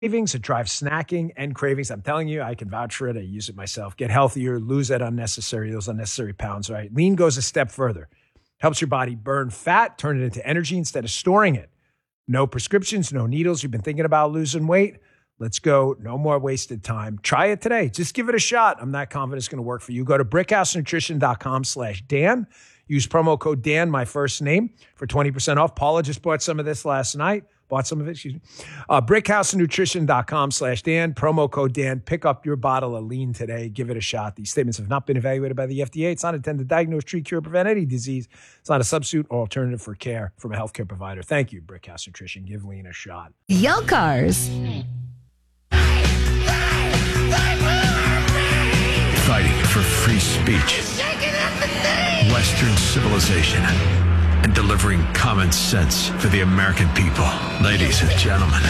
cravings, it drives snacking and cravings. I'm telling you, I can vouch for it. I use it myself. Get healthier, lose those unnecessary pounds, right? Lean goes a step further. Helps your body burn fat, turn it into energy instead of storing it. No prescriptions, no needles. You've been thinking about losing weight? Let's go. No more wasted time. Try it today. Just give it a shot. I'm not confident it's going to work for you. Go to brickhousenutrition.com/Dan. Use promo code Dan, my first name, for 20% off. Paula just bought some of this last night. Brickhousenutrition.com/Dan. Promo code Dan. Pick up your bottle of lean today. Give it a shot. These statements have not been evaluated by the FDA. It's not intended to diagnose, treat, cure, prevent any disease. It's not a substitute or alternative for care from a healthcare provider. Thank you, Brickhouse Nutrition. Give lean a shot. Yell Cars. Fighting for free speech, Western civilization, and delivering common sense for the American people. Ladies and gentlemen,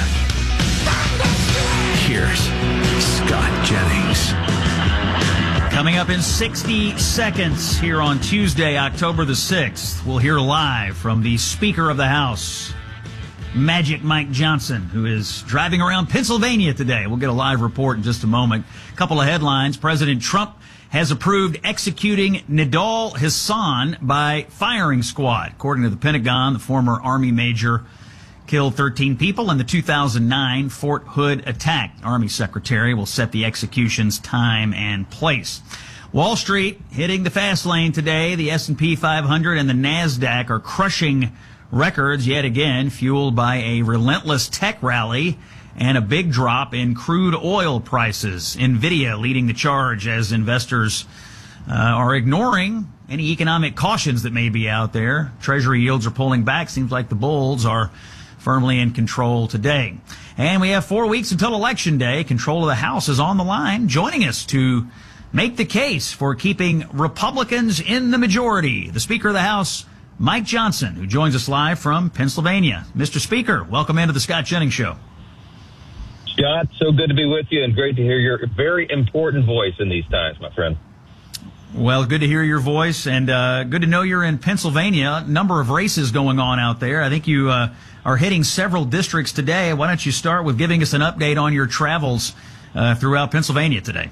here's Scott Jennings. Coming up in 60 seconds here on Tuesday, October the 6th, we'll hear live from the Speaker of the House, Magic Mike Johnson, who is driving around Pennsylvania today. We'll get a live report in just a moment. A couple of headlines. President Trump has approved executing Nidal Hasan by firing squad. According to the Pentagon, the former Army major killed 13 people in the 2009 Fort Hood attack. Army Secretary will set the execution's time and place. Wall Street hitting the fast lane today. The S&P 500 and the NASDAQ are crushing records yet again, fueled by a relentless tech rally and a big drop in crude oil prices. NVIDIA leading the charge as investors are ignoring any economic cautions that may be out there. Treasury yields are pulling back. Seems like the bulls are firmly in control today. And we have 4 weeks until Election Day. Control of the House is on the line. Joining us to make the case for keeping Republicans in the majority, the Speaker of the House, Mike Johnson, who joins us live from Pennsylvania. Mr. Speaker, welcome into the Scott Jennings Show. Scott, so good to be with you and great to hear your very important voice in these times, my friend. Well, good to hear your voice and good to know you're in Pennsylvania. A number of races going on out there. I think you are hitting several districts today. Why don't you start with giving us an update on your travels throughout Pennsylvania today?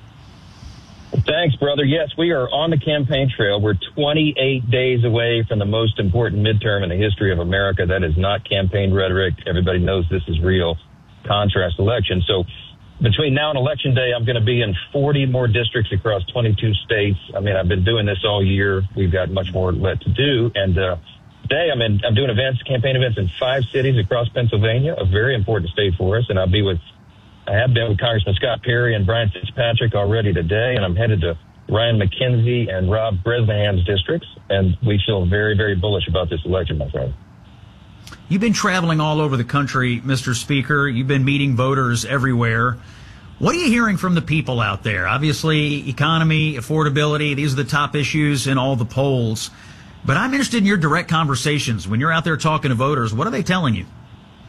Thanks, brother. Yes, we are on the campaign trail. We're 28 days away from the most important midterm in the history of America. That is not campaign rhetoric. Everybody knows this is real. Contrast election. So between now and Election Day, I'm going to be in 40 more districts across 22 states. I mean, I've been doing this all year. We've got much more left to do. And today I'm doing campaign events in 5 cities across Pennsylvania, a very important state for us. And I have been with Congressman Scott Perry and Brian Fitzpatrick already today. And I'm headed to Ryan McKenzie and Rob Bresnahan's districts. And we feel very, very bullish about this election, my friend. You've been traveling all over the country, Mr. Speaker. You've been meeting voters everywhere. What are you hearing from the people out there? Obviously, economy, affordability, these are the top issues in all the polls. But I'm interested in your direct conversations. When you're out there talking to voters, what are they telling you?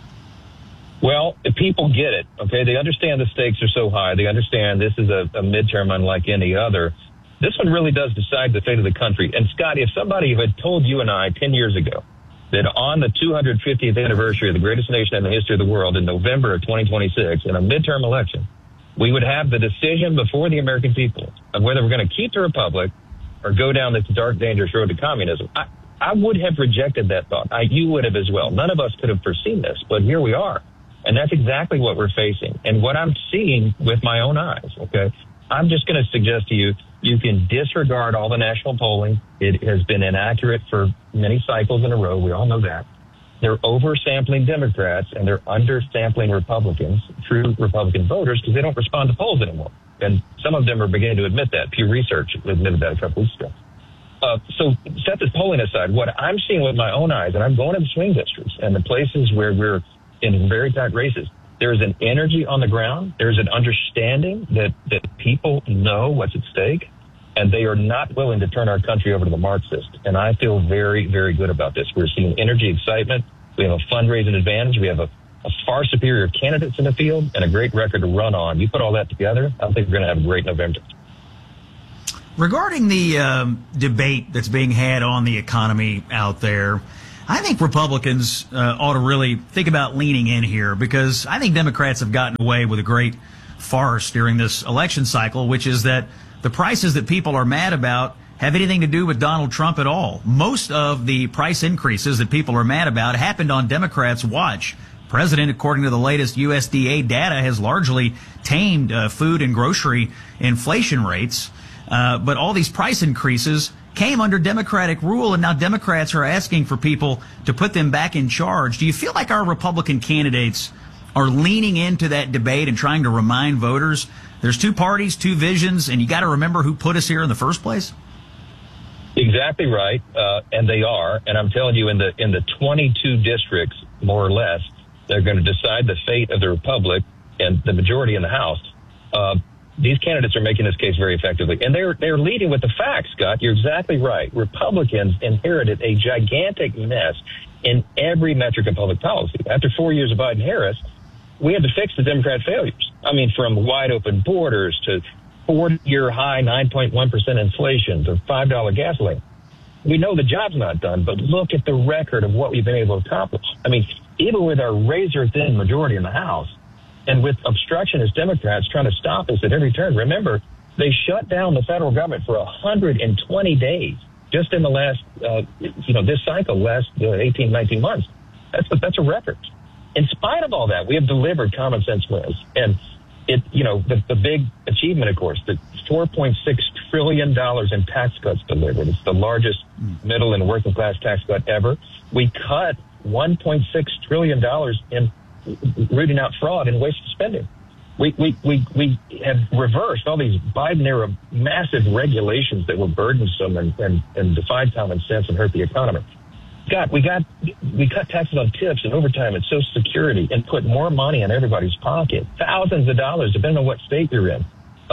Well, the people get it, okay? They understand the stakes are so high. They understand this is a midterm unlike any other. This one really does decide the fate of the country. And, Scott, if somebody had told you and I 10 years ago that on the 250th anniversary of the greatest nation in the history of the world in November of 2026, in a midterm election, we would have the decision before the American people of whether we're going to keep the republic or go down this dark, dangerous road to communism. I would have rejected that thought. You would have as well. None of us could have foreseen this, but here we are. And that's exactly what we're facing. And what I'm seeing with my own eyes, okay, I'm just going to suggest to you, you can disregard all the national polling. It has been inaccurate for many cycles in a row. We all know that. They're oversampling Democrats and they're undersampling Republicans, true Republican voters, because they don't respond to polls anymore. And some of them are beginning to admit that. Pew Research admitted that a couple weeks ago. So set this polling aside. What I'm seeing with my own eyes, and I'm going to the swing districts and the places where we're in very tight races, there's an energy on the ground. There's an understanding that people know what's at stake, and they are not willing to turn our country over to the Marxists. And I feel very, very good about this. We're seeing energy, excitement. We have a fundraising advantage. We have a far superior candidates in the field and a great record to run on. You put all that together, I think we're going to have a great November. Regarding the debate that's being had on the economy out there, I think Republicans ought to really think about leaning in here, because I think Democrats have gotten away with a great farce during this election cycle, which is that the prices that people are mad about have anything to do with Donald Trump at all. Most of the price increases that people are mad about happened on Democrats' watch. President, according to the latest USDA data, has largely tamed food and grocery inflation rates. But all these price increases came under Democratic rule, and now Democrats are asking for people to put them back in charge. Do you feel like our Republican candidates are leaning into that debate and trying to remind voters there's two parties, two visions, and you got to remember who put us here in the first place? Exactly right, and they are. And I'm telling you, in the 22 districts, more or less, they're going to decide the fate of the Republic and the majority in the House. These candidates are making this case very effectively, and they're leading with the facts, Scott. You're exactly right. Republicans inherited a gigantic mess in every metric of public policy. After 4 years of Biden-Harris, we had to fix the Democrat failures. I mean, from wide open borders to 4-year high 9.1% inflation to $5 gasoline. We know the job's not done, but look at the record of what we've been able to accomplish. I mean, even with our razor-thin majority in the House, and with obstructionist Democrats trying to stop us at every turn. Remember, they shut down the federal government for 120 days just in the last, this cycle, last 18, 19 months. That's a record. In spite of all that, we have delivered common sense wins. And the big achievement, of course, the $4.6 trillion in tax cuts delivered. It's the largest middle and working class tax cut ever. We cut $1.6 trillion in rooting out fraud and wasteful spending. We have reversed all these Biden-era massive regulations that were burdensome and defied common sense and hurt the economy. Scott, we cut taxes on tips and overtime and Social Security and put more money in everybody's pocket, thousands of dollars, depending on what state you're in.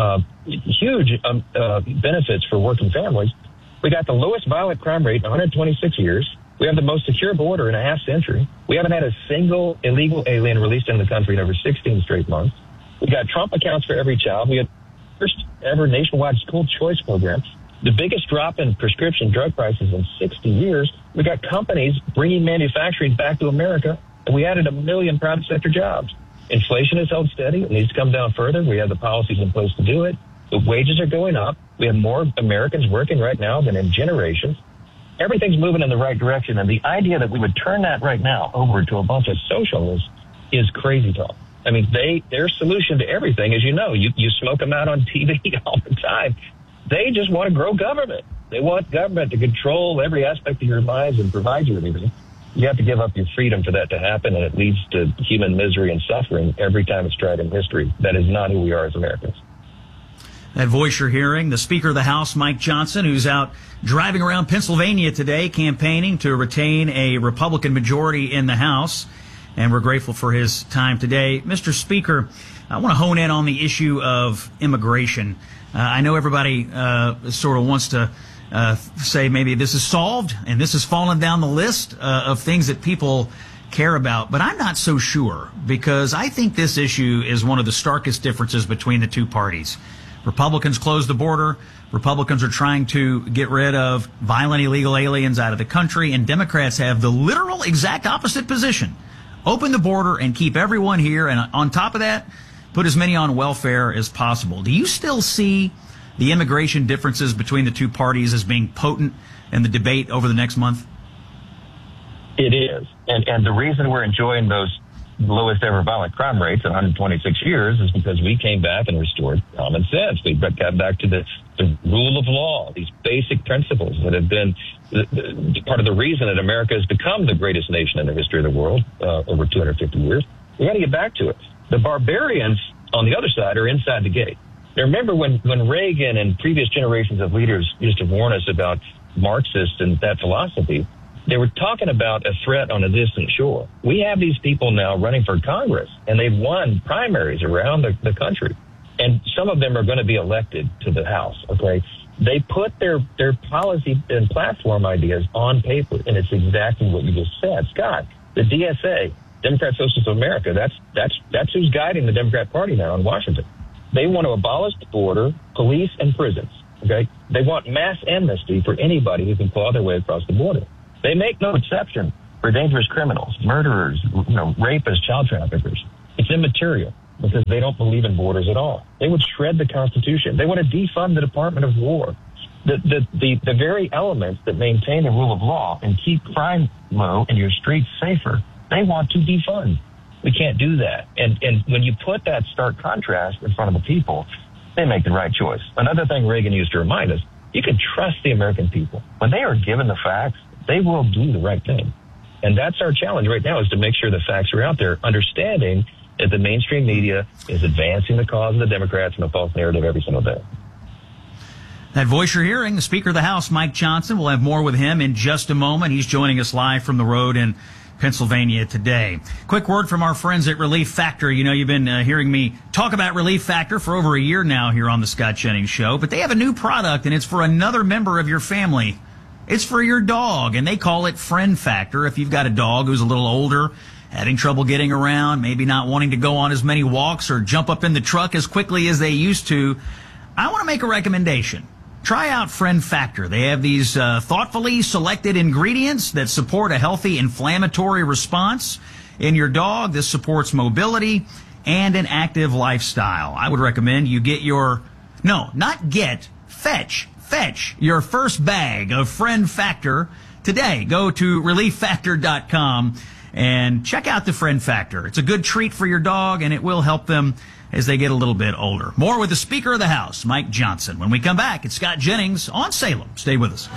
Huge benefits for working families. We got the lowest violent crime rate in 126 years. We have the most secure border in a half century. We haven't had a single illegal alien released into the country in over 16 straight months. We got Trump accounts for every child. We had first ever nationwide school choice program. The biggest drop in prescription drug prices in 60 years. We got companies bringing manufacturing back to America, and we added 1 million private sector jobs. Inflation has held steady. It needs to come down further. We have the policies in place to do it. The wages are going up. We have more Americans working right now than in generations. Everything's moving in the right direction, and the idea that we would turn that right now over to a bunch of socialists is crazy talk. I mean, their solution to everything, as you know, you smoke them out on TV all the time. They just want to grow government. They want government to control every aspect of your lives and provide you with everything. You have to give up your freedom for that to happen, and it leads to human misery and suffering every time it's tried in history. That is not who we are as Americans. That voice you're hearing, the Speaker of the House, Mike Johnson, who's out driving around Pennsylvania today campaigning to retain a Republican majority in the House. And we're grateful for his time today. Mr. Speaker, I want to hone in on the issue of immigration. I know everybody sort of wants to say maybe this is solved and this has fallen down the list of things that people care about. But I'm not so sure, because I think this issue is one of the starkest differences between the two parties. Republicans closed the border. Republicans are trying to get rid of violent illegal aliens out of the country. And Democrats have the literal exact opposite position. Open the border and keep everyone here. And on top of that, put as many on welfare as possible. Do you still see the immigration differences between the two parties as being potent in the debate over the next month? It is. And the reason we're enjoying those lowest ever violent crime rates in 126 years is because we came back and restored common sense. We got back to the rule of law, these basic principles that have been part of the reason that America has become the greatest nation in the history of the world over 250 years. We got to get back to it. The barbarians on the other side are inside the gate. Now, remember when Reagan and previous generations of leaders used to warn us about Marxist and that philosophy, they were talking about a threat on a distant shore. We have these people now running for Congress, and they've won primaries around the country. And some of them are going to be elected to the House, okay? They put their policy and platform ideas on paper, and it's exactly what you just said. Scott, the DSA, Democrat Socialists of America, that's who's guiding the Democrat Party now in Washington. They want to abolish the border, police, and prisons, okay? They want mass amnesty for anybody who can claw their way across the border. They make no exception for dangerous criminals, murderers, rapists, child traffickers. It's immaterial because they don't believe in borders at all. They would shred the Constitution. They want to defund the Department of War. The very elements that maintain the rule of law and keep crime low and your streets safer, they want to defund. We can't do that. And when you put that stark contrast in front of the people, they make the right choice. Another thing Reagan used to remind us, you can trust the American people. When they are given the facts, they will do the right thing. And that's our challenge right now, is to make sure the facts are out there, understanding that the mainstream media is advancing the cause of the Democrats and a false narrative every single day. That voice you're hearing, the Speaker of the House, Mike Johnson. We'll have more with him in just a moment. He's joining us live from the road in Pennsylvania today. Quick word from our friends at Relief Factor. You know, you've been hearing me talk about Relief Factor for over a year now here on the Scott Jennings Show, but they have a new product, and it's for another member of your family. It's for your dog, and they call it Friend Factor. If you've got a dog who's a little older, having trouble getting around, maybe not wanting to go on as many walks or jump up in the truck as quickly as they used to, I want to make a recommendation. Try out Friend Factor. They have these thoughtfully selected ingredients that support a healthy inflammatory response in your dog. This supports mobility and an active lifestyle. I would recommend you fetch your first bag of Friend Factor today. Go to ReliefFactor.com and check out the Friend Factor. It's a good treat for your dog, and it will help them as they get a little bit older. More with the Speaker of the House, Mike Johnson. When we come back, it's Scott Jennings on Salem. Stay with us.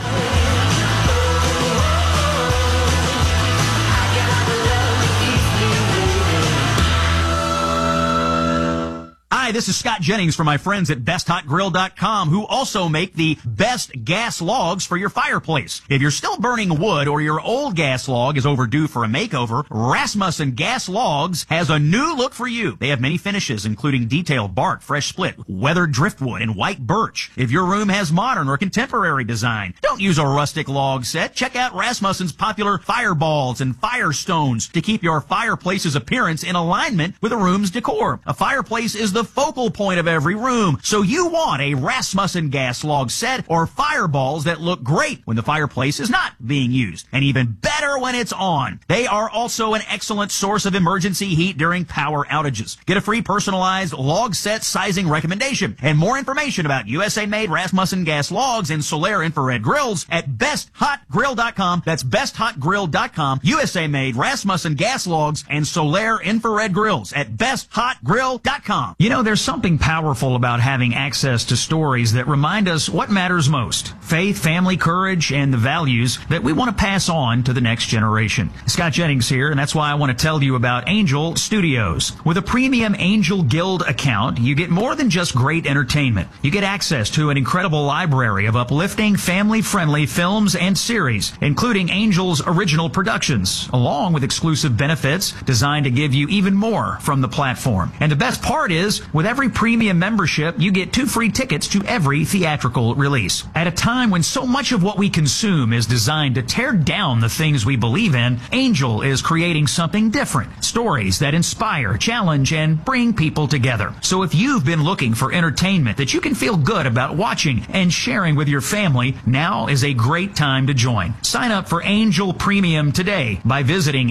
Hi, this is Scott Jennings from my friends at BestHotGrill.com, who also make the best gas logs for your fireplace. If you're still burning wood or your old gas log is overdue for a makeover, Rasmussen Gas Logs has a new look for you. They have many finishes, including detailed bark, fresh split, weathered driftwood, and white birch. If your room has modern or contemporary design, don't use a rustic log set. Check out Rasmussen's popular fireballs and firestones to keep your fireplace's appearance in alignment with a room's decor. A fireplace is the focal point of every room, so you want a Rasmussen gas log set or fireballs that look great when the fireplace is not being used, and even better when it's on. They are also an excellent source of emergency heat during power outages. Get a free personalized log set sizing recommendation and more information about USA-made Rasmussen gas logs and Solaire infrared grills at BestHotGrill.com. That's BestHotGrill.com. USA-made Rasmussen gas logs and Solaire infrared grills at BestHotGrill.com. You know, there's something powerful about having access to stories that remind us what matters most: faith, family, courage, and the values that we want to pass on to the next generation. Scott Jennings here, and that's why I want to tell you about Angel Studios. With a premium Angel Guild account, you get more than just great entertainment. You get access to an incredible library of uplifting, family-friendly films and series, including Angel's original productions, along with exclusive benefits designed to give you even more from the platform. And the best part is, with every premium membership, you get 2 free tickets to every theatrical release. At a time when so much of what we consume is designed to tear down the things we believe in, Angel is creating something different. Stories that inspire, challenge, and bring people together. So if you've been looking for entertainment that you can feel good about watching and sharing with your family, now is a great time to join. Sign up for Angel Premium today by visiting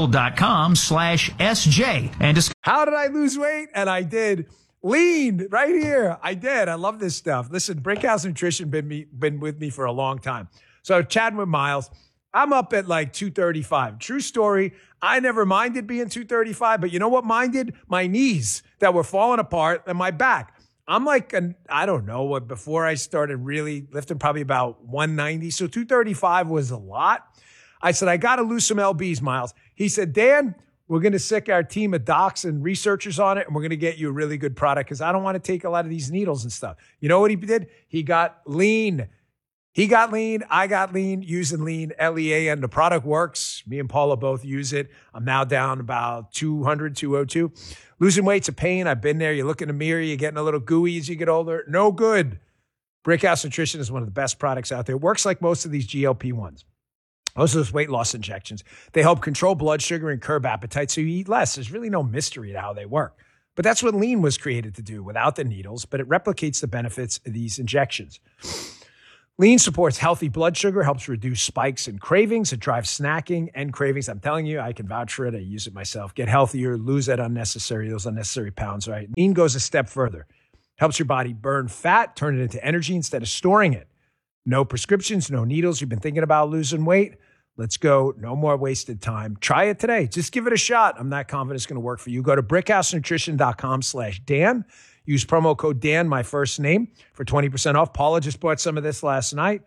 angel.com/SJ and How did I lose weight? And I did. Lean right here. I did. I love this stuff. Listen, Brickhouse Nutrition been with me for a long time. So chatting with Miles, I'm up at like 235. True story. I never minded being 235, but you know what minded? My knees that were falling apart and my back. I'm like, I don't know what, before I started really lifting, probably about 190. So 235 was a lot. I said, I got to lose some LBs, Miles. He said, Dan, we're going to sick our team of docs and researchers on it, and we're going to get you a really good product because I don't want to take a lot of these needles and stuff. You know what he did? He got lean. He got lean. I got lean using lean, Lean. The product works. Me and Paula both use it. I'm now down about 200, 202. Losing weight's a pain. I've been there. You look in the mirror, you're getting a little gooey as you get older. No good. Brickhouse Nutrition is one of the best products out there. It works like most of these GLP-1s. Most of those weight loss injections. They help control blood sugar and curb appetite so you eat less. There's really no mystery to how they work. But that's what lean was created to do without the needles, but it replicates the benefits of these injections. Lean supports healthy blood sugar, helps reduce spikes and cravings. It drives snacking and cravings. I'm telling you, I can vouch for it. I use it myself. Get healthier, lose those unnecessary pounds, right? Lean goes a step further. Helps your body burn fat, turn it into energy instead of storing it. No prescriptions, no needles. You've been thinking about losing weight? Let's go. No more wasted time. Try it today. Just give it a shot. I'm not confident it's going to work for you. Go to brickhousenutrition.com/Dan. Use promo code Dan, my first name, for 20% off. Paula just bought some of this last night.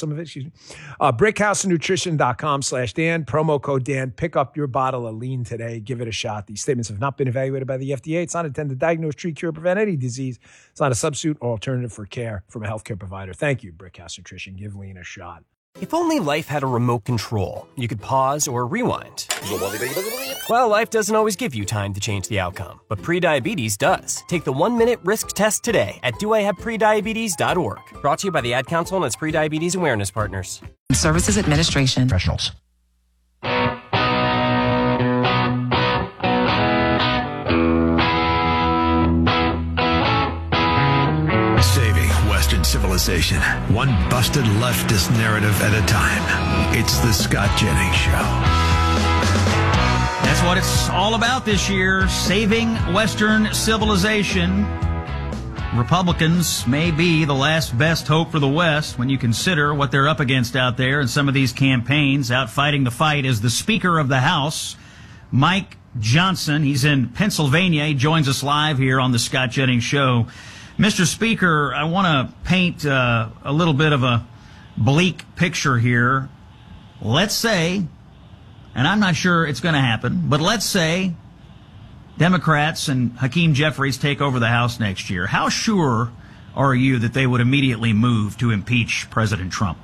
brickhousenutrition.com/Dan. Promo code Dan. Pick up your bottle of Lean today. Give it a shot. These statements have not been evaluated by the FDA. It's not intended to diagnose, treat, cure, prevent any disease. It's not a substitute or alternative for care from a healthcare provider. Thank you, Brickhouse Nutrition. Give Lean a shot. If only life had a remote control, you could pause or rewind. Well, life doesn't always give you time to change the outcome, but prediabetes does. Take the 1-minute risk test today at doihaveprediabetes.org. Brought to you by the Ad Council and its prediabetes awareness partners. Services Administration. Professionals. Saving Western civilization, one busted leftist narrative at a time. It's the Scott Jennings Show. That's what it's all about this year, saving Western civilization. Republicans may be the last best hope for the West when you consider what they're up against out there in some of these campaigns. Out fighting the fight is the Speaker of the House, Mike Johnson. He's in Pennsylvania. He joins us live here on the Scott Jennings Show. Mr. Speaker, I want to paint a little bit of a bleak picture here. Let's say, and I'm not sure it's going to happen, but let's say Democrats and Hakeem Jeffries take over the House next year. How sure are you that they would immediately move to impeach President Trump?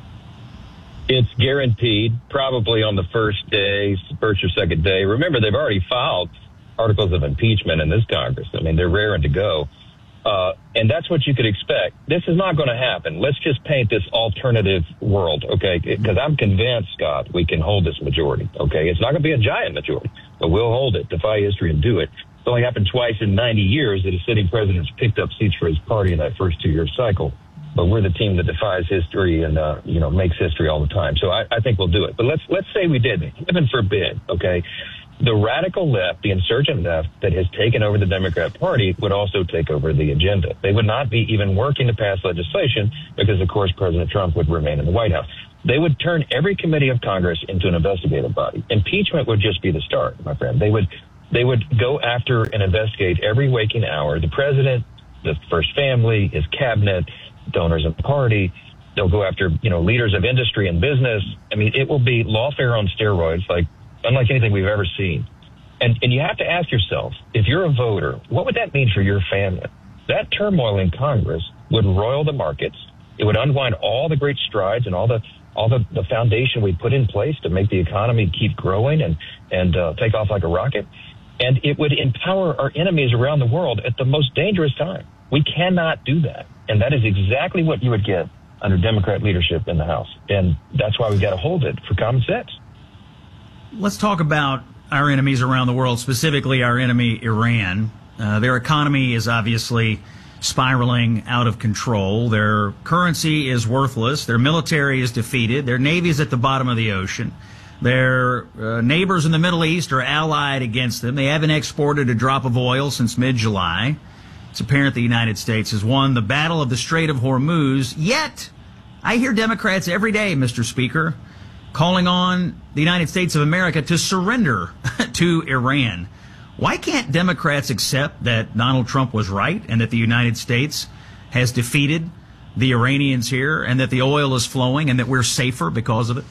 It's guaranteed, probably on the first day, first or second day. Remember, they've already filed articles of impeachment in this Congress. I mean, they're raring to go. And that's what you could expect. This is not going to happen. Let's just paint this alternative world, okay? Because I'm convinced, Scott, we can hold this majority, okay? It's not going to be a giant majority, but we'll hold it, defy history, and do it. It's only happened twice in 90 years that a sitting president's picked up seats for his party in that first 2-year cycle. But we're the team that defies history and, makes history all the time. So I think we'll do it. But let's say we didn't. Heaven forbid, okay? The radical left, the insurgent left that has taken over the Democrat Party would also take over the agenda. They would not be even working to pass legislation because, of course, President Trump would remain in the White House. They would turn every committee of Congress into an investigative body. Impeachment would just be the start, my friend. They would go after and investigate every waking hour the president, the first family, his cabinet, donors of the party. They'll go after, leaders of industry and business. I mean, it will be lawfare on steroids, unlike anything we've ever seen. And you have to ask yourself, if you're a voter, what would that mean for your family? That turmoil in Congress would roil the markets. It would unwind all the great strides and all the foundation we put in place to make the economy keep growing and take off like a rocket. And it would empower our enemies around the world at the most dangerous time. We cannot do that. And that is exactly what you would get under Democrat leadership in the House. And that's why we've got to hold it for common sense. Let's talk about our enemies around the world, specifically our enemy, Iran. Their economy is obviously spiraling out of control. Their currency is worthless. Their military is defeated. Their navy is at the bottom of the ocean. Their neighbors in the Middle East are allied against them. They haven't exported a drop of oil since mid-July. It's apparent the United States has won the battle of the Strait of Hormuz. Yet, I hear Democrats every day, Mr. Speaker, calling on the United States of America to surrender to Iran. Why can't Democrats accept that Donald Trump was right and that the United States has defeated the Iranians here and that the oil is flowing and that we're safer because of it?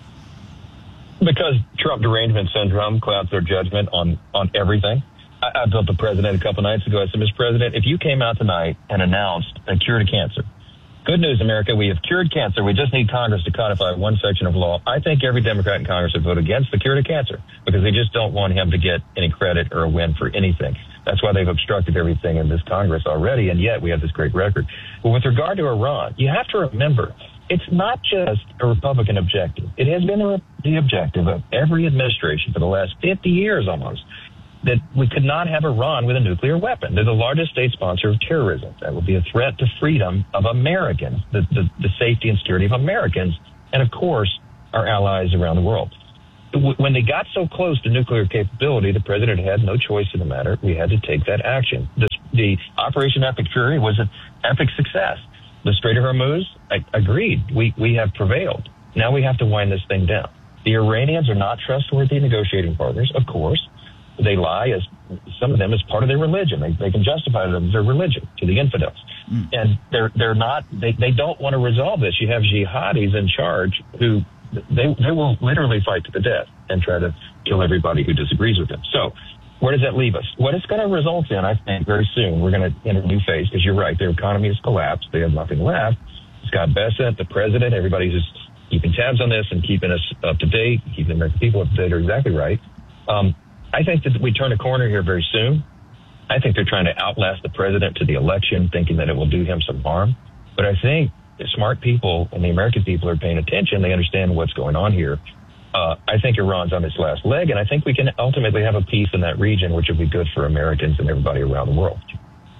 Because Trump derangement syndrome clouds their judgment on everything. I told the president a couple nights ago, I said, Mr. President, if you came out tonight and announced a cure to cancer, good news, America, we have cured cancer. We just need Congress to codify one section of law. I think every Democrat in Congress would vote against the cure to cancer because they just don't want him to get any credit or a win for anything. That's why they've obstructed everything in this Congress already, and yet we have this great record. But with regard to Iran, you have to remember, it's not just a Republican objective. It has been the objective of every administration for the last 50 years almost that we could not have Iran with a nuclear weapon. They're the largest state sponsor of terrorism. That would be a threat to freedom of Americans, the safety and security of Americans, and of course, our allies around the world. When they got so close to nuclear capability, the president had no choice in the matter. We had to take that action. The Operation Epic Fury was an epic success. The Strait of Hormuz, I agreed. We have prevailed. Now we have to wind this thing down. The Iranians are not trustworthy negotiating partners, of course. They lie, as some of them, as part of their religion. They can justify them as their religion to the infidels. And they're not, they don't want to resolve this. You have jihadis in charge who they will literally fight to the death and try to kill everybody who disagrees with them. So where does that leave us? What it's going to result in, I think, very soon, we're going to enter a new phase, because you're right, their economy has collapsed. They have nothing left. Scott Bessent, the president, everybody's just keeping tabs on this and keeping us up to date, keeping the American people up to date are exactly right. I think that we turn a corner here very soon. I think they're trying to outlast the president to the election, thinking that it will do him some harm. But I think the smart people and the American people are paying attention. They understand what's going on here. I think Iran's on its last leg, and I think we can ultimately have a peace in that region, which will be good for Americans and everybody around the world.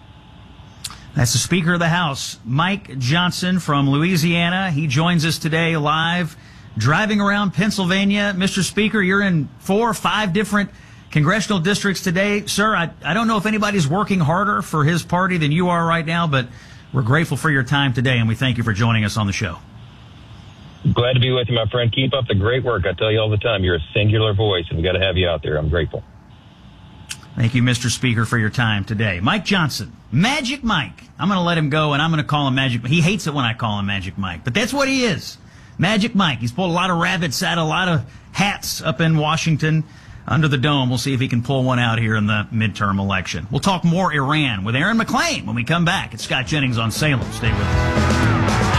That's the Speaker of the House, Mike Johnson from Louisiana. He joins us today live, driving around Pennsylvania. Mr. Speaker, you're in 4 or 5 different congressional districts today. Sir, I don't know if anybody's working harder for his party than you are right now, but we're grateful for your time today, and we thank you for joining us on the show. Glad to be with you, my friend. Keep up the great work. I tell you all the time, you're a singular voice, and we got to have you out there. I'm grateful. Thank you, Mr. Speaker, for your time today. Mike Johnson, Magic Mike. I'm going to let him go, and I'm going to call him Magic. He hates it when I call him Magic Mike, but that's what he is. Magic Mike. He's pulled a lot of rabbits out of a lot of hats up in Washington under the dome. We'll see if he can pull one out here in the midterm election. We'll talk more Iran with Aaron McClain when we come back. It's Scott Jennings on Salem. Stay with us.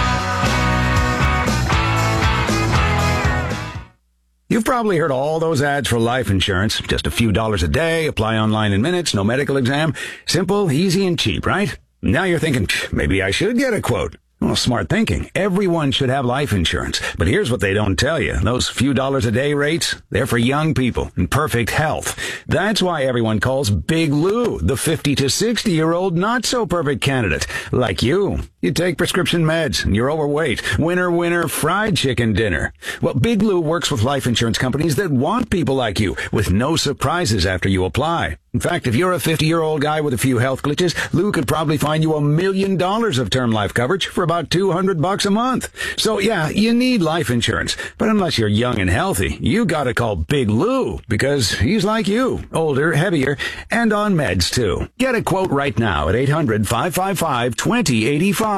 You've probably heard all those ads for life insurance. Just a few dollars a day, apply online in minutes, no medical exam. Simple, easy, and cheap, right? Now you're thinking, maybe I should get a quote. Well, smart thinking. Everyone should have life insurance. But here's what they don't tell you. Those few dollars a day rates, they're for young people in perfect health. That's why everyone calls Big Lou the 50 to 60-year-old not-so-perfect candidate. Like you. You take prescription meds, and you're overweight. Winner, winner, fried chicken dinner. Well, Big Lou works with life insurance companies that want people like you, with no surprises after you apply. In fact, if you're a 50-year-old guy with a few health glitches, Lou could probably find you $1 million of term life coverage for about $200 a month. So yeah, you need life insurance. But unless you're young and healthy, you gotta call Big Lou, because he's like you, older, heavier, and on meds too. Get a quote right now at 800-555-2085.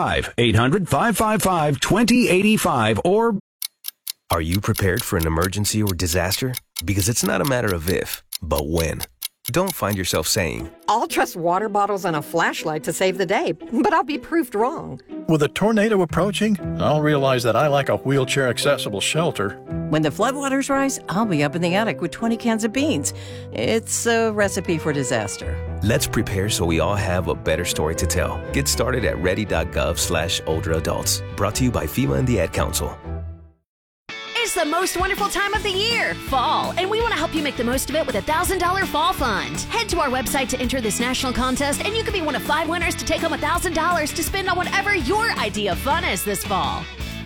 800-555-2085 or... Are you prepared for an emergency or disaster? Because it's not a matter of if, but when. Don't find yourself saying, I'll trust water bottles and a flashlight to save the day, but I'll be proved wrong. With a tornado approaching, I'll realize that I lack a wheelchair-accessible shelter. When the floodwaters rise, I'll be up in the attic with 20 cans of beans. It's a recipe for disaster. Let's prepare so we all have a better story to tell. Get started at ready.gov/older adults. Brought to you by FEMA and the Ad Council. It's the most wonderful time of the year, fall, and we want to help you make the most of it with a $1,000 fall fund. Head to our website to enter this national contest, and you could be one of 5 winners to take home $1,000 to spend on whatever your idea of fun is this fall.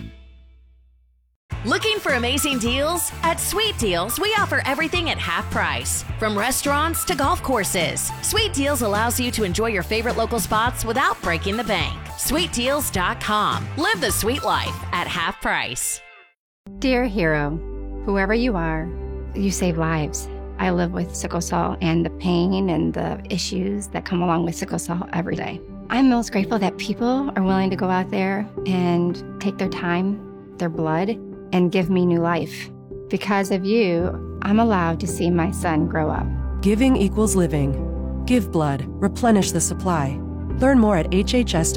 Looking for amazing deals? At Sweet Deals, we offer everything at half price. From restaurants to golf courses, Sweet Deals allows you to enjoy your favorite local spots without breaking the bank. SweetDeals.com. Live the sweet life at half price. Dear hero, whoever you are, you save lives. I live with sickle cell and the pain and the issues that come along with sickle cell every day. I'm most grateful that people are willing to go out there and take their time, their blood, and give me new life. Because of you, I'm allowed to see my son grow up. Giving equals living. Give blood. Replenish the supply. Learn more at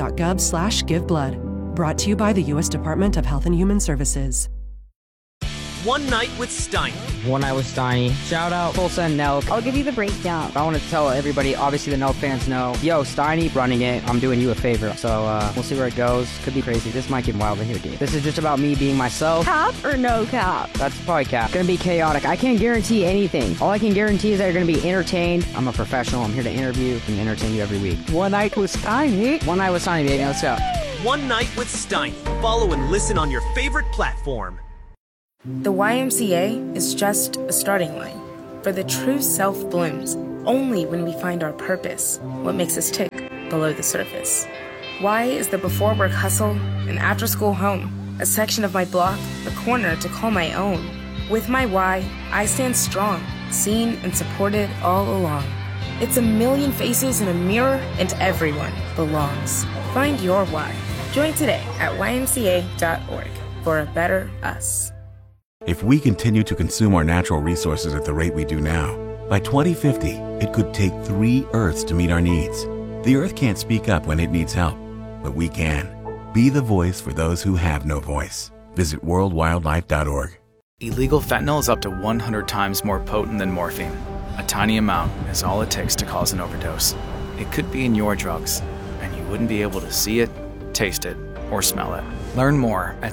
hhs.gov/giveblood. Brought to you by the U.S. Department of Health and Human Services. One Night with Steiny. One Night with Steiny. Shout out Tulsa and Nelk. I'll give you the breakdown. I want to tell everybody, obviously the Nelk fans know, yo, Steiny running it, I'm doing you a favor. So we'll see where it goes. Could be crazy. This might get wild in here, dude. This is just about me being myself. Cap or no cap? That's probably cap. Gonna be chaotic. I can't guarantee anything. All I can guarantee is that you're gonna be entertained. I'm a professional. I'm here to interview and entertain you every week. One Night with Steiny. One Night with Steiny, baby. Let's go. One Night with Steiny. Follow and listen on your favorite platform. The YMCA is just a starting line, for the true self blooms only when we find our purpose, what makes us tick below the surface. Y is the before work hustle, an after school home, a section of my block, a corner to call my own. With my Y, I stand strong, seen and supported all along. It's a million faces in a mirror, and everyone belongs. Find your why. Join today at ymca.org for a better us. If we continue to consume our natural resources at the rate we do now, by 2050, it could take 3 Earths to meet our needs. The Earth can't speak up when it needs help, but we can. Be the voice for those who have no voice. Visit worldwildlife.org. Illegal fentanyl is up to 100 times more potent than morphine. A tiny amount is all it takes to cause an overdose. It could be in your drugs, and you wouldn't be able to see it, taste it, or smell it. Learn more at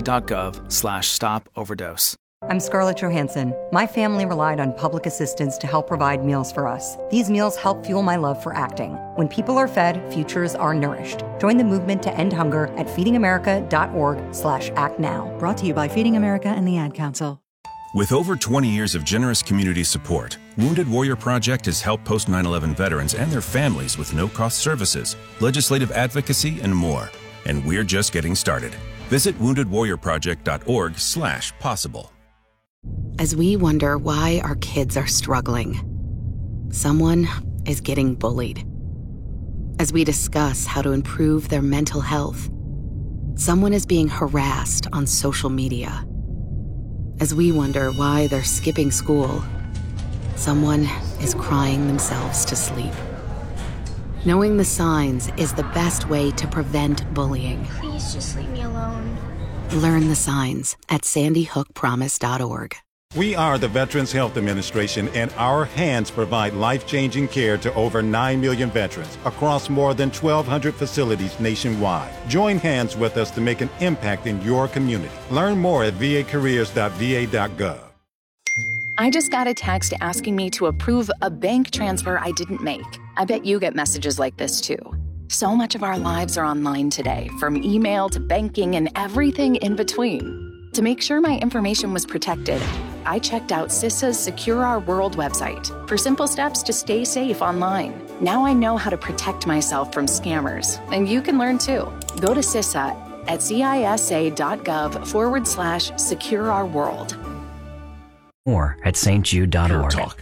cdc.gov/stop-overdose. I'm Scarlett Johansson. My family relied on public assistance to help provide meals for us. These meals help fuel my love for acting. When people are fed, futures are nourished. Join the movement to end hunger at feedingamerica.org/actnow. Brought to you by Feeding America and the Ad Council. With over 20 years of generous community support, Wounded Warrior Project has helped post 9/11 veterans and their families with no-cost services, legislative advocacy, and more. And we're just getting started. Visit woundedwarriorproject.org/possible. As we wonder why our kids are struggling, someone is getting bullied. As we discuss how to improve their mental health, someone is being harassed on social media. As we wonder why they're skipping school, someone is crying themselves to sleep. Knowing the signs is the best way to prevent bullying. Please just leave me alone. Learn the signs at sandyhookpromise.org. We are the Veterans Health Administration, and our hands provide life-changing care to over 9 million veterans across more than 1,200 facilities nationwide. Join hands with us to make an impact in your community. Learn more at vacareers.va.gov. I just got a text asking me to approve a bank transfer I didn't make. I bet you get messages like this too. So much of our lives are online today, from email to banking and everything in between. To make sure my information was protected, I checked out CISA's Secure Our World website for simple steps to stay safe online. Now I know how to protect myself from scammers, and you can learn too. Go to CISA at cisa.gov/Secure Our World. More at stjude.org. Talk.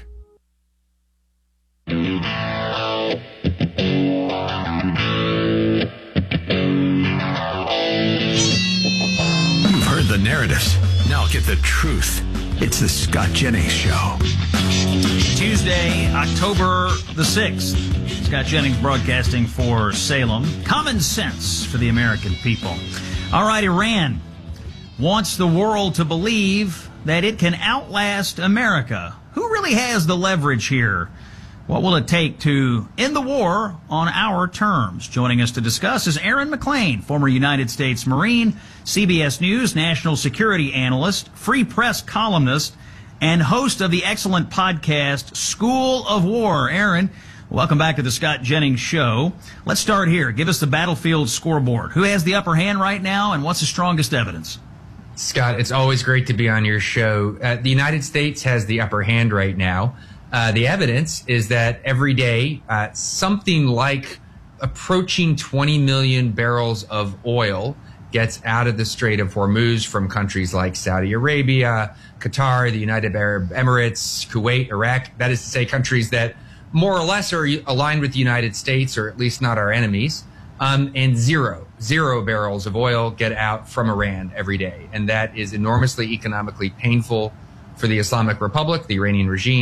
You've heard the narratives. Now get the truth. It's the Scott Jennings Show. Tuesday, October the 6th. Scott Jennings broadcasting for Salem. Common sense for the American people. All right, Iran wants the world to believe that it can outlast America. Who really has the leverage here? What will it take to end the war on our terms? Joining us to discuss is Aaron McClain, former United States Marine, CBS News national security analyst, Free Press columnist, and host of the excellent podcast School of War. Aaron, welcome back to the Scott Jennings Show. Let's start here. Give us the battlefield scoreboard. Who has the upper hand right now, and what's the strongest evidence? Scott, it's always great to be on your show. The United States has the upper hand right now. The evidence is that every day, something like approaching 20 million barrels of oil gets out of the Strait of Hormuz from countries like Saudi Arabia, Qatar, the United Arab Emirates, Kuwait, Iraq. That is to say, countries that more or less are aligned with the United States, or at least not our enemies. And zero barrels of oil get out from Iran every day. And that is enormously economically painful for the Islamic Republic, the Iranian regime,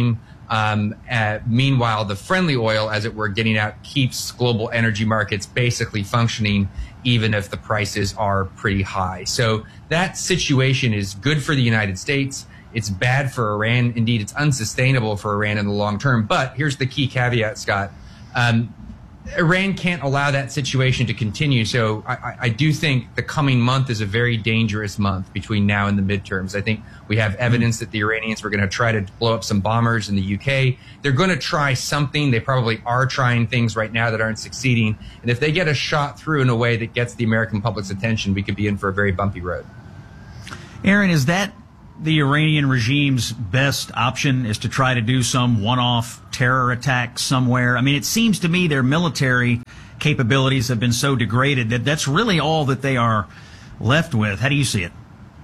Meanwhile, the friendly oil, as it were, getting out, keeps global energy markets basically functioning, even if the prices are pretty high. So that situation is good for the United States. It's bad for Iran. Indeed, it's unsustainable for Iran in the long term. But here's the key caveat, Scott. Iran can't allow that situation to continue. So I do think the coming month is a very dangerous month between now and the midterms. I think we have evidence that the Iranians were going to try to blow up some bombers in the UK. They're going to try something. They probably are trying things right now that aren't succeeding. And if they get a shot through in a way that gets the American public's attention, we could be in for a very bumpy road. Aaron, is that the Iranian regime's best option, is to try to do some one-off terror attack somewhere? I mean, it seems to me their military capabilities have been so degraded that that's really all that they are left with. How do you see it?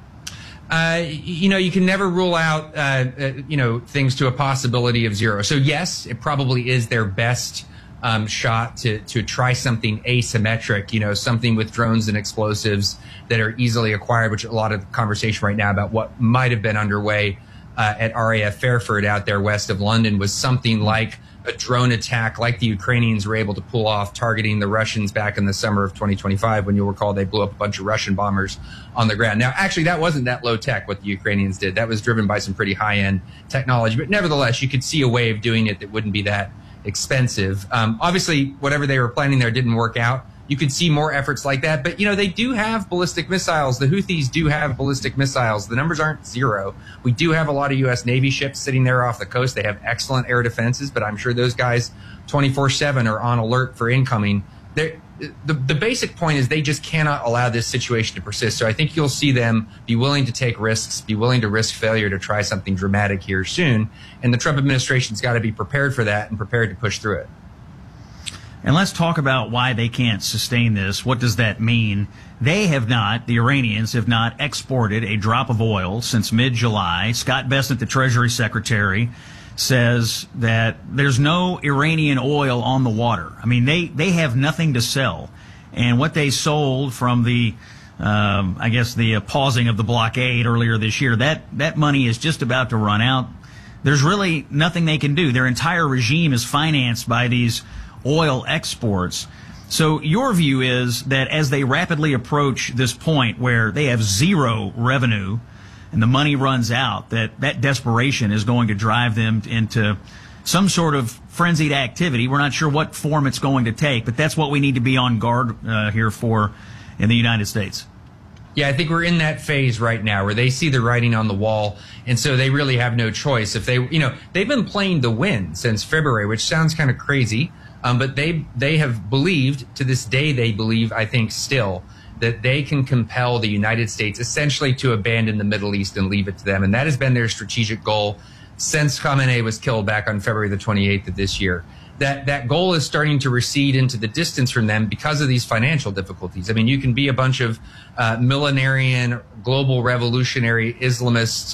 You can never rule out, things to a possibility of zero. So yes, it probably is their best shot to try something asymmetric, something with drones and explosives that are easily acquired, which a lot of conversation right now about what might have been underway at RAF Fairford out there west of London was something like a drone attack like the Ukrainians were able to pull off, targeting the Russians back in the summer of 2025, when you'll recall they blew up a bunch of Russian bombers on the ground. Now, actually, that wasn't that low tech what the Ukrainians did. That was driven by some pretty high-end technology. But nevertheless, you could see a way of doing it that wouldn't be that expensive. Obviously, whatever they were planning there didn't work out. You could see more efforts like that. But, they do have ballistic missiles. The Houthis do have ballistic missiles. The numbers aren't zero. We do have a lot of U.S. Navy ships sitting there off the coast. They have excellent air defenses, but I'm sure those guys 24/7 are on alert for incoming. The basic point is they just cannot allow this situation to persist. So I think you'll see them be willing to take risks, be willing to risk failure to try something dramatic here soon. And the Trump administration's got to be prepared for that and prepared to push through it. And let's talk about why they can't sustain this. What does that mean? The Iranians have not exported a drop of oil since mid-July. Scott Bessent, the Treasury Secretary, says that there's no Iranian oil on the water. I mean, they have nothing to sell. And what they sold from the pausing of the blockade earlier this year, that money is just about to run out. There's really nothing they can do. Their entire regime is financed by these oil exports. So your view is that as they rapidly approach this point where they have zero revenue and the money runs out, that desperation is going to drive them into some sort of frenzied activity. We're not sure what form it's going to take, but that's what we need to be on guard here for in the United States. Yeah, I think we're in that phase right now where they see the writing on the wall, and so they really have no choice. If they've been playing the win since February, which sounds kind of crazy. But they have believed, to this day they believe, I think still, that they can compel the United States essentially to abandon the Middle East and leave it to them. And that has been their strategic goal since Khamenei was killed back on February the 28th of this year. That goal is starting to recede into the distance from them because of these financial difficulties. I mean, you can be a bunch of millenarian, global revolutionary Islamist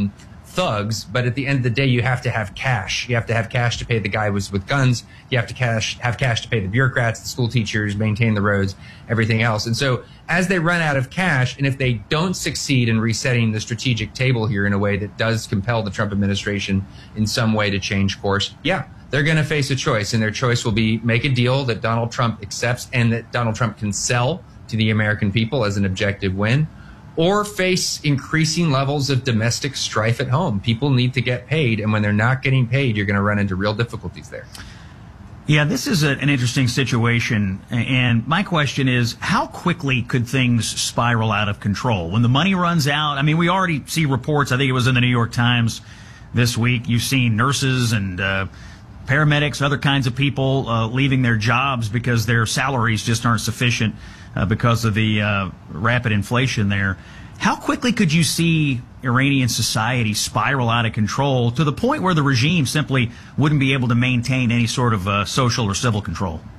thugs, but at the end of the day, you have to have cash. You have to have cash to pay the guy with guns. You have to have cash to pay the bureaucrats, the school teachers, maintain the roads, everything else. And so as they run out of cash, and if they don't succeed in resetting the strategic table here in a way that does compel the Trump administration in some way to change course, they're going to face a choice, and their choice will be make a deal that Donald Trump accepts and that Donald Trump can sell to the American people as an objective win, or face increasing levels of domestic strife at home. People need to get paid, and when they're not getting paid, you're going to run into real difficulties there. Yeah, this is an interesting situation, and my question is, how quickly could things spiral out of control? When the money runs out, I mean, we already see reports, I think it was in the New York Times this week, you've seen nurses and paramedics, other kinds of people leaving their jobs because their salaries just aren't sufficient because of the rapid inflation there. How quickly could you see Iranian society spiral out of control to the point where the regime simply wouldn't be able to maintain any sort of social or civil control?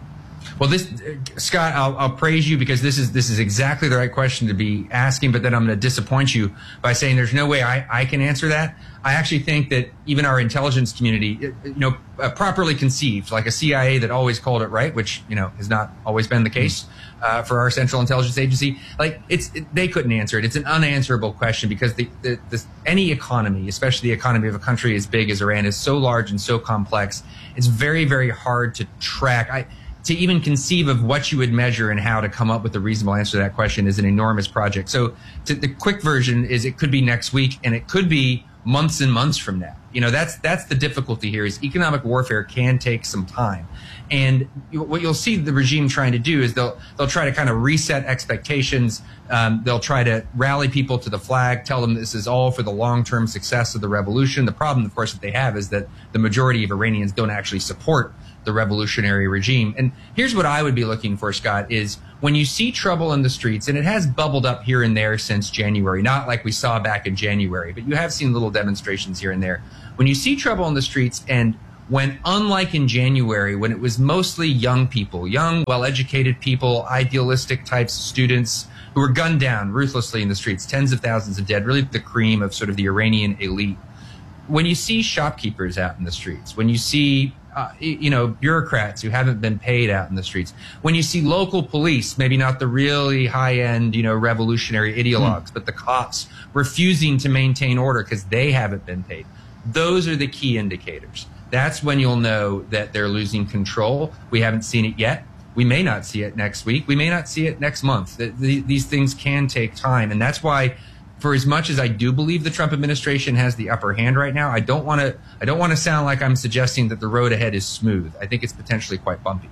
Well, Scott, I'll praise you because this is exactly the right question to be asking, but then I'm going to disappoint you by saying there's no way I can answer that. I actually think that even our intelligence community, properly conceived, like a CIA that always called it right, which, has not always been the case for our Central Intelligence Agency, they couldn't answer it. It's an unanswerable question because any economy, especially the economy of a country as big as Iran, is so large and so complex. It's very, very hard to track. To even conceive of what you would measure and how to come up with a reasonable answer to that question is an enormous project. So the quick version is it could be next week and it could be months and months from now. That's the difficulty here is economic warfare can take some time. And what you'll see the regime trying to do is they'll try to kind of reset expectations. They'll try to rally people to the flag, tell them this is all for the long-term success of the revolution. The problem, of course, that they have is that the majority of Iranians don't actually support the revolutionary regime. And here's what I would be looking for, Scott, is when you see trouble in the streets, and it has bubbled up here and there since January, not like we saw back in January, but you have seen little demonstrations here and there. When you see trouble in the streets, and when, unlike in January, when it was mostly young people, young, well-educated people, idealistic types, students who were gunned down ruthlessly in the streets, tens of thousands of dead, really the cream of sort of the Iranian elite. When you see shopkeepers out in the streets, when you see bureaucrats who haven't been paid out in the streets, when you see local police, maybe not the really high-end, revolutionary ideologues, but the cops refusing to maintain order because they haven't been paid, those are the key indicators. That's when you'll know that they're losing control. We haven't seen it yet. We may not see it next week. We may not see it next month. These things can take time, and that's why, for as much as I do believe the Trump administration has the upper hand right now, I don't want to sound like I'm suggesting that the road ahead is smooth. I think it's potentially quite bumpy.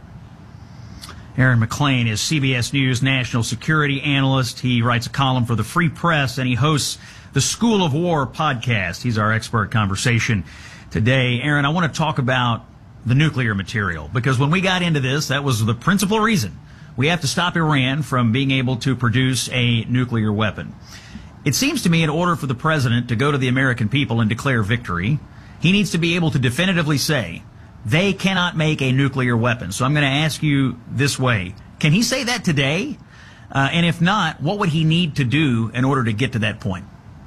Aaron McClain is CBS News national security analyst. He writes a column for the Free Press, and he hosts the School of War podcast. He's our expert conversation today. Aaron, I want to talk about the nuclear material, because when we got into this, that was the principal reason. We have to stop Iran from being able to produce a nuclear weapon. It seems to me in order for the president to go to the American people and declare victory, he needs to be able to definitively say they cannot make a nuclear weapon. So I'm going to ask you this way. Can he say that today? And if not, what would he need to do in order to get to that point?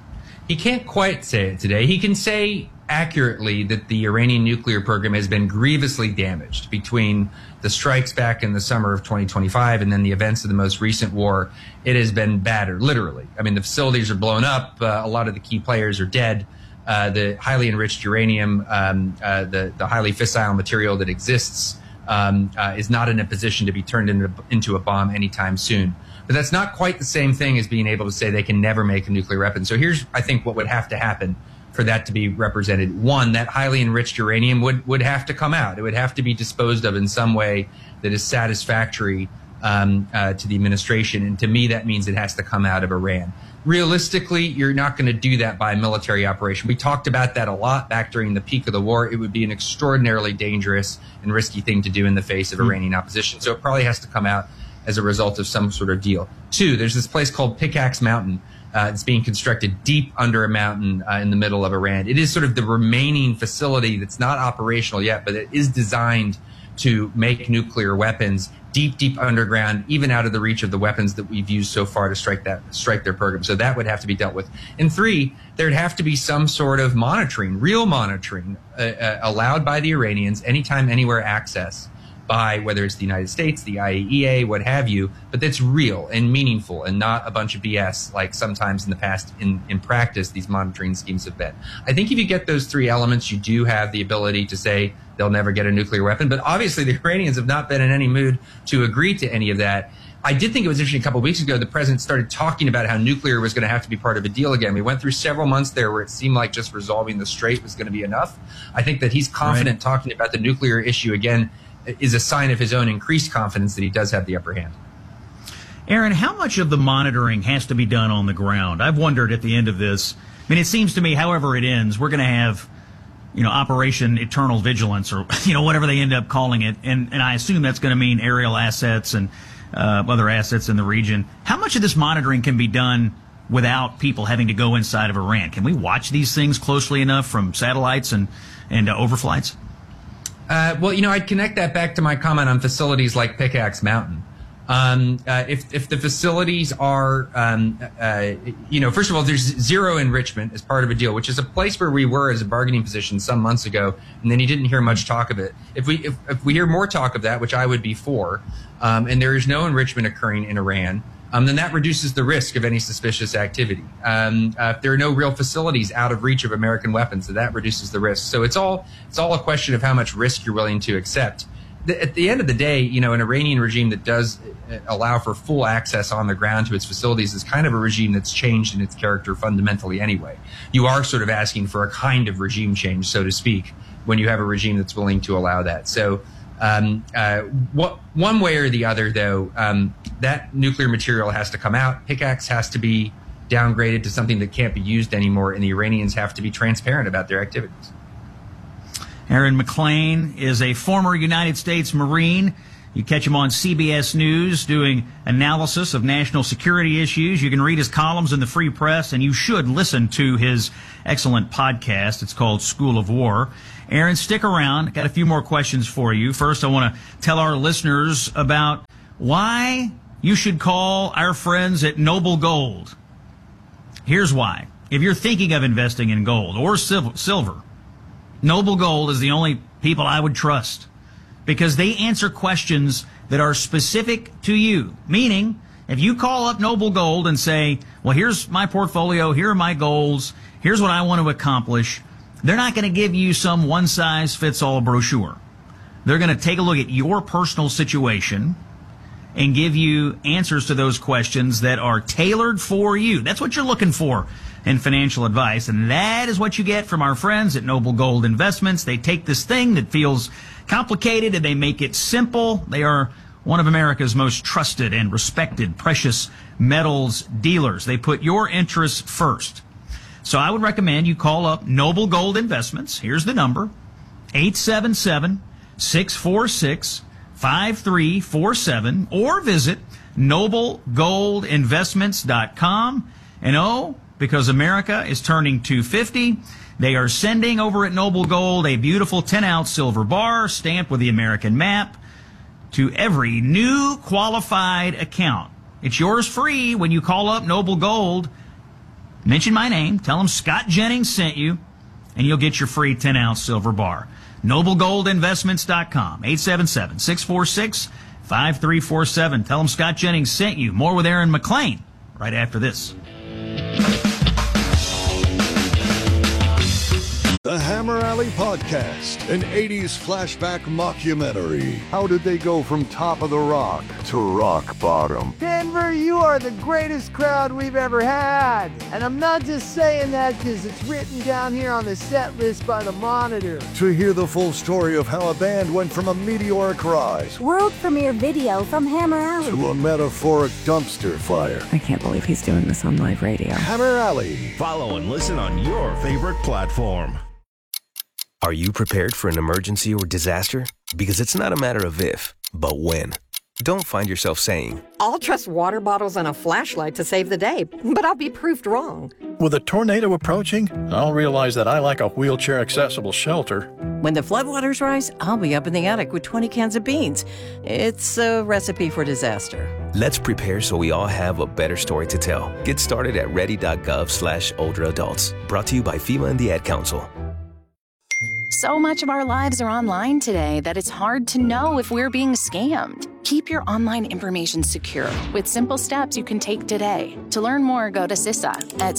He can't quite say it today. He can say accurately that the Iranian nuclear program has been grievously damaged between the strikes back in the summer of 2025 and then the events of the most recent war. It has been battered, literally. I mean, the facilities are blown up. A lot of the key players are dead. The highly enriched uranium, the highly fissile material that exists is not in a position to be turned into a bomb anytime soon. But that's not quite the same thing as being able to say they can never make a nuclear weapon. So here's, I think, what would have to happen for that to be represented. One, that highly enriched uranium would have to come out. It would have to be disposed of in some way that is satisfactory to the administration. And to me, that means it has to come out of Iran. Realistically, you're not going to do that by a military operation. We talked about that a lot back during the peak of the war. It would be an extraordinarily dangerous and risky thing to do in the face of Iranian opposition. So it probably has to come out as a result of some sort of deal. Two, there's this place called Pickaxe Mountain. It's being constructed deep under a mountain in the middle of Iran. It is sort of the remaining facility that's not operational yet, but it is designed to make nuclear weapons deep, deep underground, even out of the reach of the weapons that we've used so far to strike their program. So that would have to be dealt with. And three, there'd have to be some sort of monitoring, real monitoring, allowed by the Iranians, anytime, anywhere access by whether it's the United States, the IAEA, what have you, but that's real and meaningful and not a bunch of BS like sometimes in the past in practice these monitoring schemes have been. I think if you get those three elements, you do have the ability to say they'll never get a nuclear weapon. But obviously the Iranians have not been in any mood to agree to any of that. I did think it was interesting a couple of weeks ago, the president started talking about how nuclear was going to have to be part of a deal again. We went through several months there where it seemed like just resolving the strait was going to be enough. I think that he's confident talking about the nuclear issue again is a sign of his own increased confidence that he does have the upper hand. Aaron, how much of the monitoring has to be done on the ground? I've wondered at the end of this. I mean, it seems to me, however it ends, we're going to have, Operation Eternal Vigilance or, whatever they end up calling it. And I assume that's going to mean aerial assets and other assets in the region. How much of this monitoring can be done without people having to go inside of Iran? Can we watch these things closely enough from satellites and overflights? Well, I'd connect that back to my comment on facilities like Pickaxe Mountain. If the facilities are, first of all, there's zero enrichment as part of a deal, which is a place where we were as a bargaining position some months ago, and then you didn't hear much talk of it. If we hear more talk of that, which I would be for, and there is no enrichment occurring in Iran, then that reduces the risk of any suspicious activity. If there are no real facilities out of reach of American weapons, that reduces the risk. So it's all a question of how much risk you're willing to accept. At the end of the day, an Iranian regime that does allow for full access on the ground to its facilities is kind of a regime that's changed in its character fundamentally anyway. You are sort of asking for a kind of regime change, so to speak, when you have a regime that's willing to allow that. So one way or the other, though, that nuclear material has to come out. Pickaxe has to be downgraded to something that can't be used anymore, and the Iranians have to be transparent about their activities. Aaron McClain is a former United States Marine. You catch him on CBS News doing analysis of national security issues. You can read his columns in the Free Press, and you should listen to his excellent podcast. It's called School of War. Aaron, stick around. Got a few more questions for you. First, I want to tell our listeners about why you should call our friends at Noble Gold. Here's why. If you're thinking of investing in gold or silver, Noble Gold is the only people I would trust because they answer questions that are specific to you. Meaning, if you call up Noble Gold and say, well, here's my portfolio, here are my goals, here's what I want to accomplish, they're not going to give you some one-size-fits-all brochure. They're going to take a look at your personal situation and give you answers to those questions that are tailored for you. That's what you're looking for in financial advice, and that is what you get from our friends at Noble Gold Investments. They take this thing that feels complicated and they make it simple. They are one of America's most trusted and respected precious metals dealers. They put your interests first. So I would recommend you call up Noble Gold Investments. Here's the number, 877-646-5347, or visit noblegoldinvestments.com. And because America is turning 250, they are sending over at Noble Gold a beautiful 10-ounce silver bar stamped with the American map to every new qualified account. It's yours free when you call up Noble Gold. Mention my name, tell them Scott Jennings sent you, and you'll get your free 10-ounce silver bar. NobleGoldInvestments.com, 877-646-5347. Tell them Scott Jennings sent you. More with Aaron McClain right after this. The Hammer Alley Podcast, an 80s flashback mockumentary. How did they go from top of the rock to rock bottom? Denver, you are the greatest crowd we've ever had. And I'm not just saying that because it's written down here on the set list by the Monitor. To hear the full story of how a band went from a meteoric rise, world premiere video from Hammer Alley, to a metaphoric dumpster fire. I can't believe he's doing this on live radio. Hammer Alley. Follow and listen on your favorite platform. Are you prepared for an emergency or disaster? Because it's not a matter of if, but when. Don't find yourself saying, I'll trust water bottles and a flashlight to save the day, but I'll be proved wrong. With a tornado approaching, I'll realize that I lack a wheelchair-accessible shelter. When the floodwaters rise, I'll be up in the attic with 20 cans of beans. It's a recipe for disaster. Let's prepare so we all have a better story to tell. Get started at ready.gov/older adults. Brought to you by FEMA and the Ad Council. So much of our lives are online today that it's hard to know if we're being scammed. Keep your online information secure with simple steps you can take today. To learn more, go to CISA at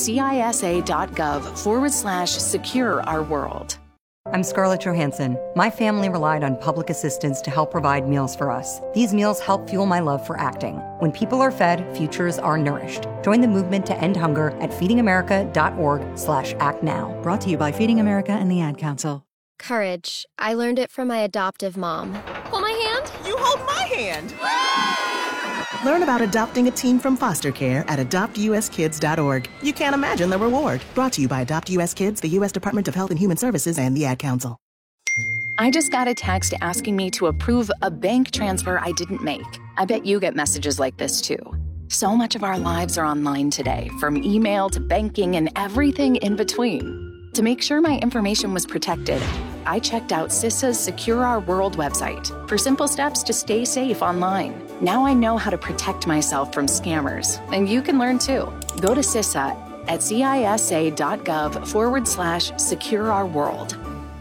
CISA.gov/secure our world. I'm Scarlett Johansson. My family relied on public assistance to help provide meals for us. These meals help fuel my love for acting. When people are fed, futures are nourished. Join the movement to end hunger at feedingamerica.org/actnow. Brought to you by Feeding America and the Ad Council. Courage. I learned it from my adoptive mom. Hold my hand. You hold my hand. Learn about adopting a teen from foster care at adoptuskids.org. You can't imagine the reward. Brought to you by Adopt US Kids, the U.S. Department of Health and Human Services, and the Ad Council. I just got a text asking me to approve a bank transfer I didn't make. I bet you get messages like this too. So much of our lives are online today, from email to banking and everything in between. To make sure my information was protected, I checked out CISA's Secure Our World website for simple steps to stay safe online. Now I know how to protect myself from scammers, and you can learn too. Go to CISA at cisa.gov/secure-our-world.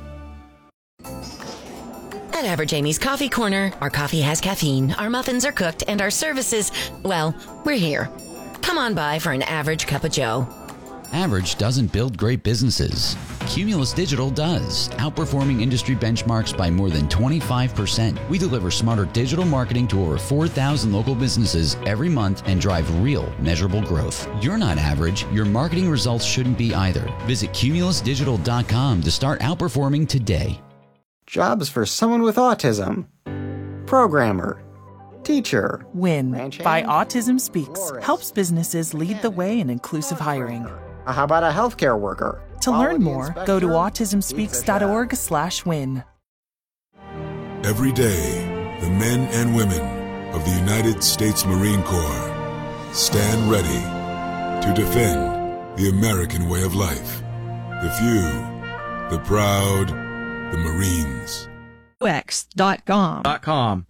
At Average Amy's Coffee Corner, our coffee has caffeine, our muffins are cooked, and our services, well, we're here. Come on by for an average cup of joe. Average doesn't build great businesses. Cumulus Digital does, outperforming industry benchmarks by more than 25%. We deliver smarter digital marketing to over 4,000 local businesses every month and drive real, measurable growth. You're not average. Your marketing results shouldn't be either. Visit cumulusdigital.com to start outperforming today. Jobs for someone with autism. Programmer. Teacher. WIN by Autism Speaks helps businesses lead the way in inclusive hiring. How about a healthcare worker? To learn more, go to autismspeaks.org/win. Every day, the men and women of the United States Marine Corps stand ready to defend the American way of life. The few, the proud, the Marines. UX.com.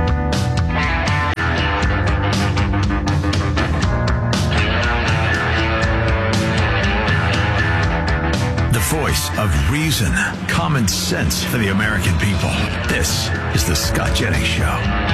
Voice of reason, common sense for the American people. This is the Scott Jennings Show.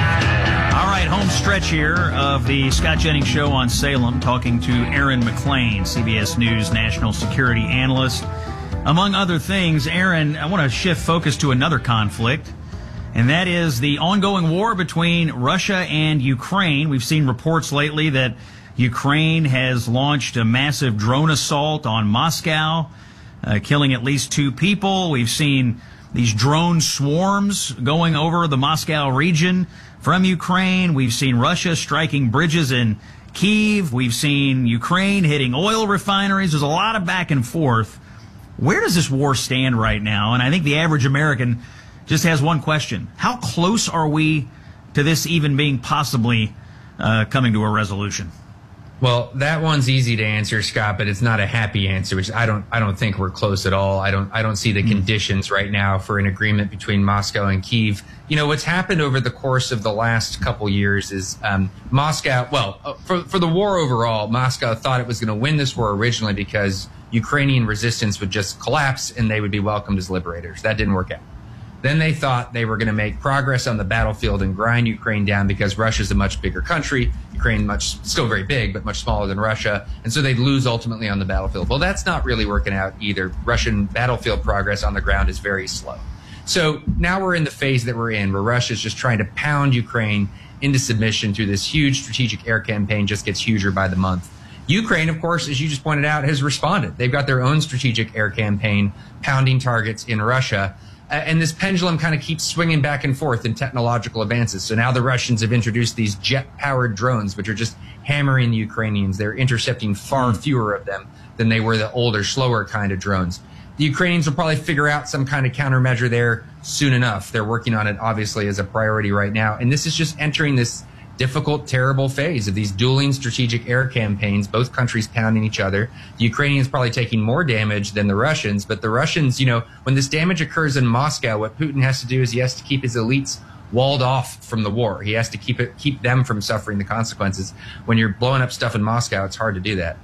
All right, home stretch here of the Scott Jennings Show on Salem, talking to Aaron McClain, CBS News national security analyst. Among other things, Aaron, I want to shift focus to another conflict, and that is the ongoing war between Russia and Ukraine. We've seen reports lately that Ukraine has launched a massive drone assault on Moscow, killing at least 2 people. We've seen these drone swarms going over the Moscow region from Ukraine. We've seen Russia striking bridges in Kyiv. We've seen Ukraine hitting oil refineries. There's a lot of back and forth. Where does this war stand right now? And I think the average American just has one question. How close are we to this even being possibly coming to a resolution? Well, that one's easy to answer, Scott, but it's not a happy answer, which I don't think we're close at all. I don't see the conditions right now for an agreement between Moscow and Kyiv. You know, what's happened over the course of the last couple years is Moscow, for the war overall, Moscow thought it was going to win this war originally because Ukrainian resistance would just collapse and they would be welcomed as liberators. That didn't work out. Then they thought they were going to make progress on the battlefield and grind Ukraine down because Russia's a much bigger country. Ukraine still very big, but much smaller than Russia. And so they'd lose ultimately on the battlefield. Well, that's not really working out either. Russian battlefield progress on the ground is very slow. So now we're in the phase that we're in where Russia's just trying to pound Ukraine into submission through this huge strategic air campaign, just gets huger by the month. Ukraine, of course, as you just pointed out, has responded. They've got their own strategic air campaign, pounding targets in Russia. And this pendulum kind of keeps swinging back and forth in technological advances. So now the Russians have introduced these jet-powered drones, which are just hammering the Ukrainians. They're intercepting far fewer of them than they were the older, slower kind of drones. The Ukrainians will probably figure out some kind of countermeasure there soon enough. They're working on it, obviously, as a priority right now. And this is just entering this difficult, terrible phase of these dueling strategic air campaigns, both countries pounding each other. The Ukrainians probably taking more damage than the Russians, but the Russians, you know, when this damage occurs in Moscow, what Putin has to do is he has to keep his elites walled off from the war. He has to keep them from suffering the consequences. When you're blowing up stuff in Moscow, it's hard to do that.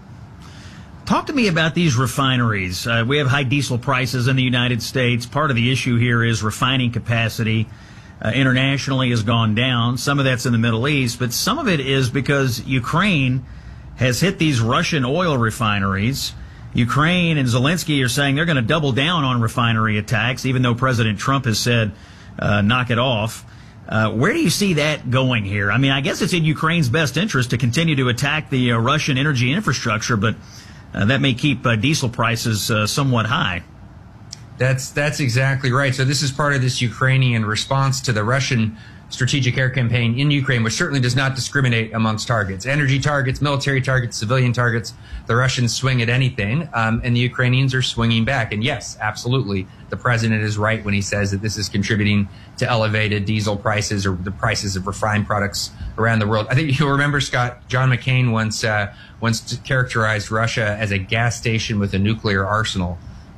Talk to me about these refineries. We have high diesel prices in the United States. Part of the issue here is refining capacity. Internationally has gone down. Some of that's in the Middle East, but some of it is because Ukraine has hit these Russian oil refineries. Ukraine and Zelensky are saying they're going to double down on refinery attacks, even though President Trump has said knock it off. Where do you see that going here? I mean, I guess it's in Ukraine's best interest to continue to attack the Russian energy infrastructure, but that may keep diesel prices somewhat high. That's exactly right. So this is part of this Ukrainian response to the Russian strategic air campaign in Ukraine, which certainly does not discriminate amongst targets. Energy targets, military targets, civilian targets. The Russians swing at anything, and the Ukrainians are swinging back. And yes, absolutely, the president is right when he says that this is contributing to elevated diesel prices or the prices of refined products around the world. I think you'll remember, Scott, John McCain once characterized Russia as a gas station with a nuclear arsenal.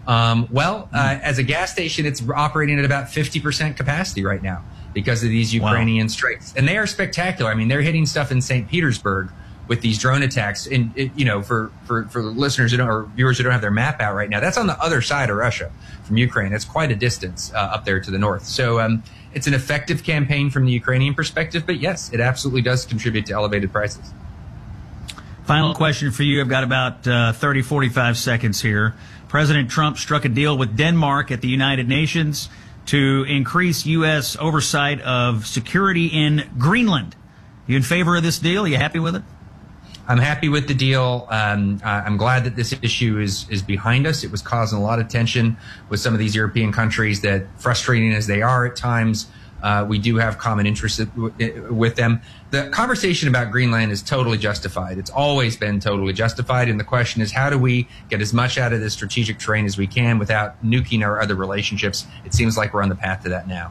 As a gas station, it's operating at about 50% capacity right now because of these Ukrainian strikes. And they are spectacular. I mean, they're hitting stuff in St. Petersburg with these drone attacks. And, for listeners or viewers who don't have their map out right now, that's on the other side of Russia from Ukraine. That's quite a distance up there to the north. So it's an effective campaign from the Ukrainian perspective. But, yes, it absolutely does contribute to elevated prices. Final question for you. I've got about 45 seconds here. President Trump struck a deal with Denmark at the United Nations to increase U.S. oversight of security in Greenland. You in favor of this deal? Are you happy with it? I'm happy with the deal. I'm glad that this issue is behind us. It was causing a lot of tension with some of these European countries that, frustrating as they are at times, we do have common interests with them. The conversation about Greenland is totally justified. It's always been totally justified. And the question is, how do we get as much out of this strategic terrain as we can without nuking our other relationships? It seems like we're on the path to that now.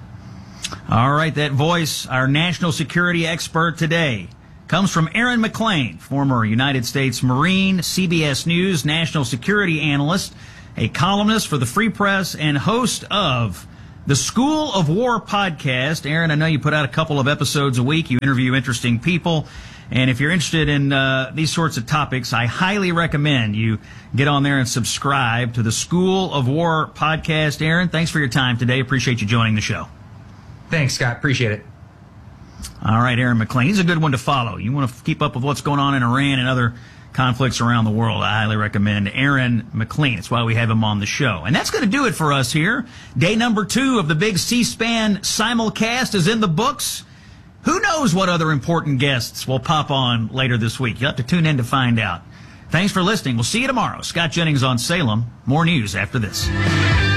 All right. That voice, our national security expert today, comes from Aaron McClain, former United States Marine, CBS News national security analyst, a columnist for the Free Press, and host of the School of War podcast. Aaron, I know you put out a couple of episodes a week. You interview interesting people. And if you're interested in these sorts of topics, I highly recommend you get on there and subscribe to the School of War podcast. Aaron, thanks for your time today. Appreciate you joining the show. Thanks, Scott. Appreciate it. All right, Aaron McClain. He's a good one to follow. You want to keep up with what's going on in Iran and other conflicts around the world, I highly recommend Aaron McClain. That's why we have him on the show. And that's going to do it for us here. Day number 2 of the big C-SPAN simulcast is in the books. Who knows what other important guests will pop on later this week? You'll have to tune in to find out. Thanks for listening. We'll see you tomorrow. Scott Jennings on Salem. More news after this.